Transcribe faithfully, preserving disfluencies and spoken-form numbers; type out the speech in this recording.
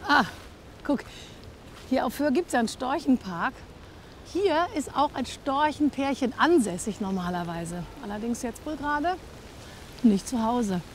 Ah, guck, hier auf Föhr gibt es ja einen Storchenpark. Hier ist auch ein Storchenpärchen ansässig normalerweise. Allerdings jetzt wohl gerade nicht zu Hause.